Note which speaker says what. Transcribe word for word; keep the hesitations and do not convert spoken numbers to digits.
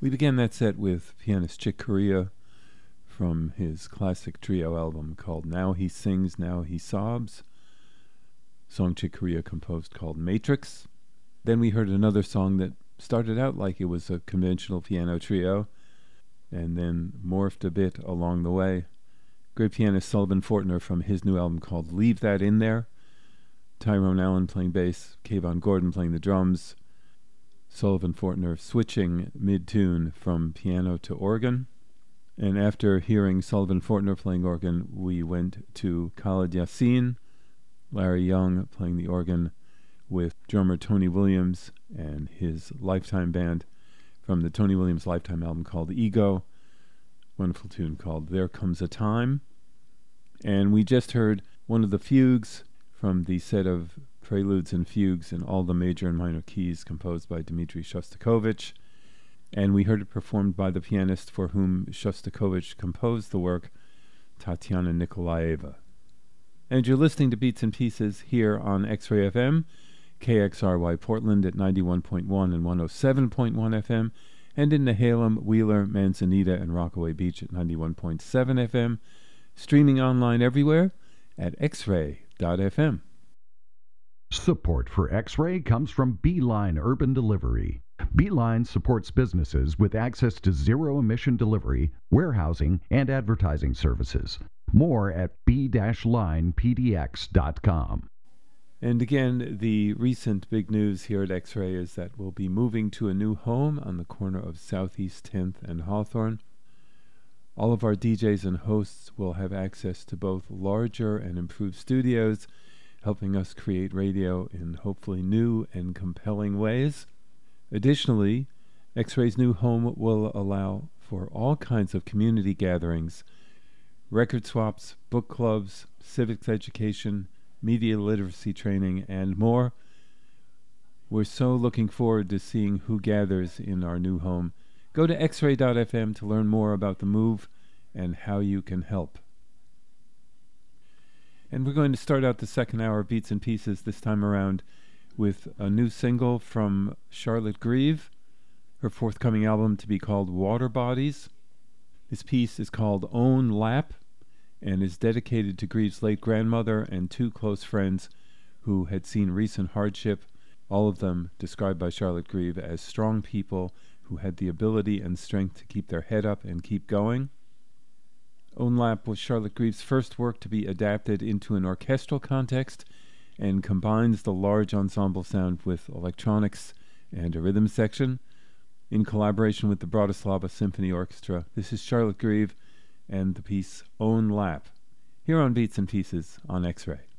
Speaker 1: We began that set with pianist Chick Corea from his classic trio album called Now He Sings, Now He Sobs, song Chick Corea composed called Matrix. Then we heard another song that started out like it was a conventional piano trio and then morphed a bit along the way. Great pianist Sullivan Fortner from his new album called Leave That In There. Tyrone Allen playing bass, Kayvon Gordon playing the drums, Sullivan Fortner switching mid-tune from piano to organ. And after hearing Sullivan Fortner playing organ, we went to Khaled Yassine, Larry Young playing the organ with drummer Tony Williams and his Lifetime band from the Tony Williams Lifetime album called Ego. Wonderful tune called There Comes a Time. And we just heard one of the fugues from the set of preludes and fugues in all the major and minor keys composed by Dmitri Shostakovich. And we heard it performed by the pianist for whom Shostakovich composed the work, Tatiana Nikolaeva. And you're listening to Beats and Pieces here on X-Ray F M, K X R Y Portland at ninety-one point one and one oh seven point one F M, and in Nehalem, Wheeler, Manzanita, and Rockaway Beach at ninety-one point seven F M, streaming online everywhere at x ray dot f m.
Speaker 2: Support for X-Ray comes from Beeline Urban Delivery. Beeline supports businesses with access to zero-emission delivery, warehousing, and advertising services. More at b dash line p d x dot com.
Speaker 1: And again, the recent big news here at X-Ray is that we'll be moving to a new home on the corner of Southeast tenth and Hawthorne. All of our D Js and hosts will have access to both larger and improved studios, helping us create radio in hopefully new and compelling ways. Additionally, X-Ray's new home will allow for all kinds of community gatherings, record swaps, book clubs, civics education, media literacy training, and more. We're so looking forward to seeing who gathers in our new home. Go to x ray dot f m to learn more about the move and how you can help. And we're going to start out the second hour of Beats and Pieces this time around with a new single from Charlotte Grieve, her forthcoming album to be called Water Bodies. This piece is called Own Lap and is dedicated to Grieve's late grandmother and two close friends who had seen recent hardship, all of them described by Charlotte Grieve as strong people who had the ability and strength to keep their head up and keep going. Own Lap was Charlotte Grieve's first work to be adapted into an orchestral context and combines the large ensemble sound with electronics and a rhythm section. In collaboration with the Bratislava Symphony Orchestra, this is Charlotte Grieve and the piece Own Lap, here on Beats and Pieces on X-Ray.